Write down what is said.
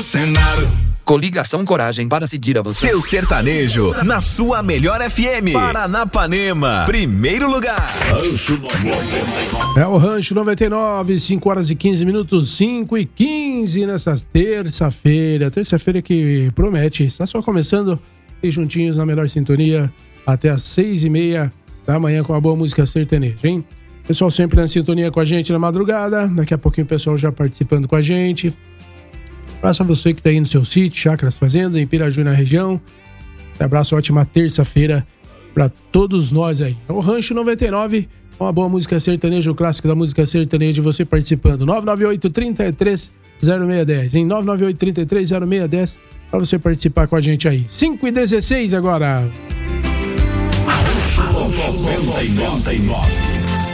cenário. Coligação Coragem para seguir a você. Seu sertanejo, na sua melhor FM. Paranapanema, primeiro lugar. É o Rancho 99, 5 horas e 15 minutos, 5 e 15 nessa terça-feira. Terça-feira que promete. Está só começando e juntinhos na melhor sintonia até as 6:30 da manhã com a boa música sertaneja, hein? Pessoal sempre na sintonia com a gente na madrugada. Daqui a pouquinho o pessoal já participando com a gente. Abraço a você que está aí no seu sítio, Chácaras Fazenda, em Piraju, na região. Abraço, ótima terça-feira para todos nós aí. É o Rancho 99, uma boa música sertaneja, o clássico da música sertaneja, você participando. 998-33-0610, em 998-33-0610, para você participar com a gente aí. 5:16 agora. Rancho 99.